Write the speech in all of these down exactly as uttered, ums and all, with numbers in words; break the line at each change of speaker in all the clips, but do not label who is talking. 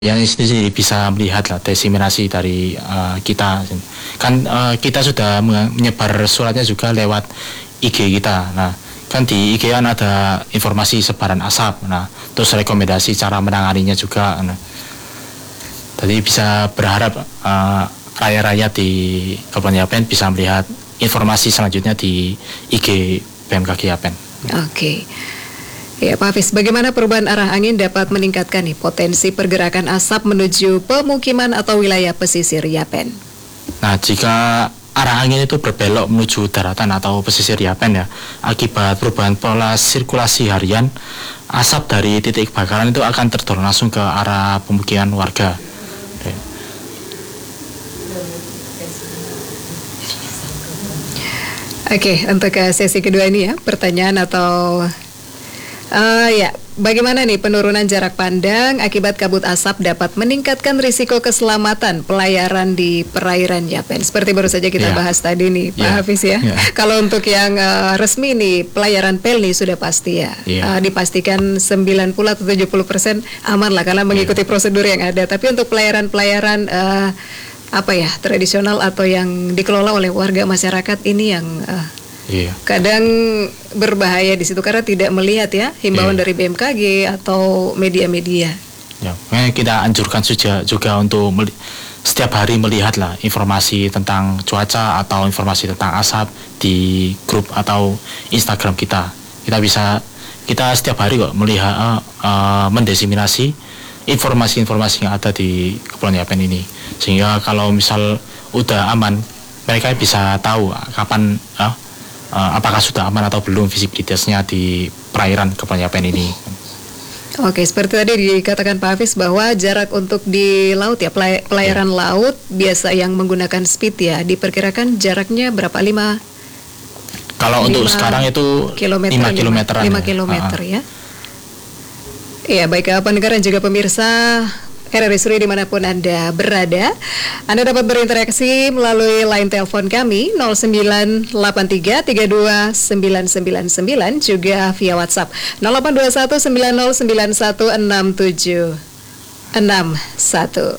yang ini bisa melihat lah diseminasi dari uh, kita. Kan uh, kita sudah menyebar suratnya juga lewat I G kita. Nah, kan di I G kan ada informasi sebaran asap. Nah, terus rekomendasi cara menanganinya juga. Nah, jadi bisa berharap uh, rakyat-rakyat di Kabupaten Yapen bisa melihat informasi selanjutnya di I G B M K G Yapen.
Oke. Okay. Ya Pak Hafiz, bagaimana perubahan arah angin dapat meningkatkan nih potensi pergerakan asap menuju pemukiman atau wilayah pesisir Yapen?
Nah, jika arah angin itu berbelok menuju daratan atau pesisir Yapen ya, akibat perubahan pola sirkulasi harian, asap dari titik kebakaran itu akan terdorong langsung ke arah pemukiman warga.
Oke, untuk ke sesi kedua ini ya, pertanyaan atau Uh, ya, bagaimana nih penurunan jarak pandang akibat kabut asap dapat meningkatkan risiko keselamatan pelayaran di perairan Yapen? Seperti baru saja kita yeah. bahas tadi nih, Pak yeah. Hafiz ya. Yeah. Kalau untuk yang uh, resmi nih, pelayaran P E L nih sudah pasti ya. Yeah. Uh, dipastikan sembilan puluh atau tujuh puluh persen aman lah karena mengikuti yeah. prosedur yang ada. Tapi untuk pelayaran-pelayaran uh, apa ya, tradisional atau yang dikelola oleh warga masyarakat ini yang uh, Iya. kadang berbahaya di situ karena tidak melihat ya himbauan iya. dari B M K G atau media-media.
Ya, kita anjurkan juga juga untuk meli- setiap hari melihat lah informasi tentang cuaca atau informasi tentang asap di grup atau Instagram kita. Kita bisa kita setiap hari kok melihat uh, uh, mendesimasi informasi-informasi yang ada di Kepulauan Yapen ini, sehingga kalau misal udah aman mereka bisa tahu kapan uh, Uh, apakah sudah aman atau belum visibilitasnya di perairan Kepulauan Yapen ini.
Oke, seperti tadi dikatakan Pak Hafiz bahwa jarak untuk di laut ya, pelay- pelayaran ya. laut biasa yang menggunakan speed ya, diperkirakan jaraknya berapa? lima
Kalau untuk sekarang itu
kilometer,
lima kilometeran.
lima kilometer ya. Iya, baik pendengar dan juga pemirsa R R I Suri dimanapun Anda berada, Anda dapat berinteraksi melalui line telepon kami nol sembilan delapan tiga tiga dua sembilan sembilan sembilan, juga via WhatsApp nol delapan dua satu sembilan nol sembilan satu enam tujuh enam satu.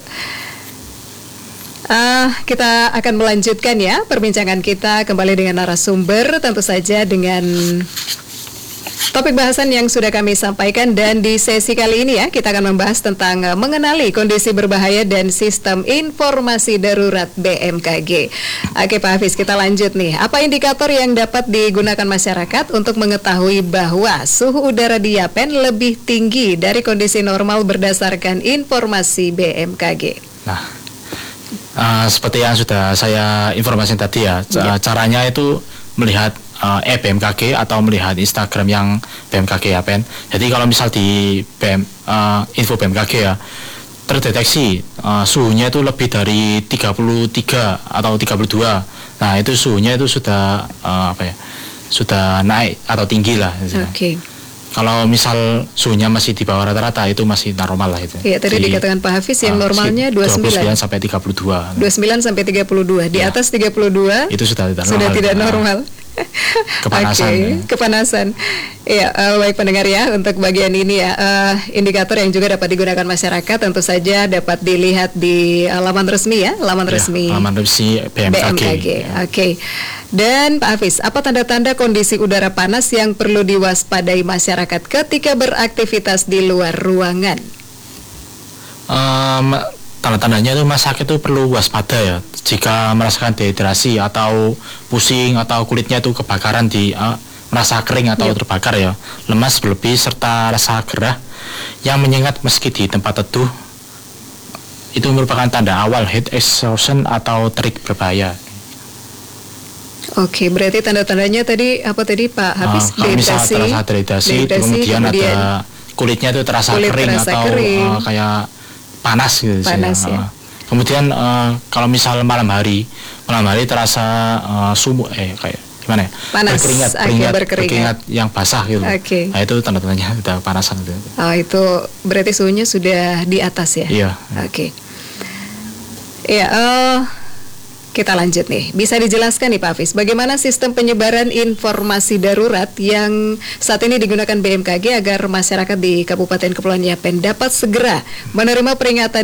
Uh, kita akan melanjutkan ya perbincangan kita kembali dengan narasumber, tentu saja dengan topik bahasan yang sudah kami sampaikan. Dan di sesi kali ini ya, kita akan membahas tentang uh, mengenali kondisi berbahaya dan sistem informasi darurat B M K G. Oke Pak Hafiz, kita lanjut nih. Apa indikator yang dapat digunakan masyarakat untuk mengetahui bahwa suhu udara di Yapen lebih tinggi dari kondisi normal berdasarkan informasi B M K G?
Nah, uh, seperti yang sudah saya informasi tadi ya, c- caranya itu melihat Uh, e B M K G atau melihat Instagram yang B M K G Yapen. Jadi kalau misal di B M, uh, info B M K G ya, terdeteksi uh, suhunya itu lebih dari tiga puluh tiga atau tiga puluh dua. Nah, itu suhunya itu sudah uh, apa ya? Sudah naik atau tinggi lah.
Oke. Okay.
Kalau misal suhunya masih di bawah rata-rata itu masih normal lah itu.
Iya, tadi di, dikatakan Pak Hafiz yang uh, normalnya dua puluh sembilan
sampai tiga puluh dua.
dua puluh sembilan sampai tiga puluh dua. Di ya. Atas tiga puluh dua
itu sudah tidak normal.
Sudah tidak normal.
Kepanasan.
Oke, okay. Kepanasan. Ya, uh, baik pendengar ya, untuk bagian ini ya, uh, indikator yang juga dapat digunakan masyarakat tentu saja dapat dilihat di uh, laman resmi ya, laman ya, resmi
laman resmi B M K G.
B M K G. Ya. Oke. Okay. Dan Pak Hafiz, apa tanda-tanda kondisi udara panas yang perlu diwaspadai masyarakat ketika beraktivitas di luar ruangan?
Um, Tanda-tandanya itu masyarakat itu perlu waspada ya. Jika merasakan dehidrasi atau pusing atau kulitnya itu kebakaran di uh, merasa kering atau yep. terbakar ya, lemas berlebih serta rasa gerah yang menyengat meski di tempat teduh, itu merupakan tanda awal heat exhaustion atau terik berbahaya.
Oke, berarti tanda-tandanya tadi apa tadi Pak Hafiz?
Uh, kalau misalnya terasa dehidrasi, kemudian, kemudian ada kulitnya itu terasa
kulit
kering
terasa
atau
kering.
Uh, kayak panas gitu.
Panas
sih,
ya.
Uh, kemudian uh, kalau misal malam hari, malam hari terasa uh, sumuk, eh kayak gimana ya?
Panas,
berkeringat,
berkeringat,
berkeringat yang basah gitu.
Okay.
Nah itu tanda-tandanya udah panasan itu.
Oh, itu berarti suhunya sudah di atas ya?
Iya.
Oke. Okay. Ya, uh, Kita lanjut nih, bisa dijelaskan nih Pak Hafiz, bagaimana sistem penyebaran informasi darurat yang saat ini digunakan B M K G agar masyarakat di Kabupaten Kepulauan Yapen dapat segera menerima peringatan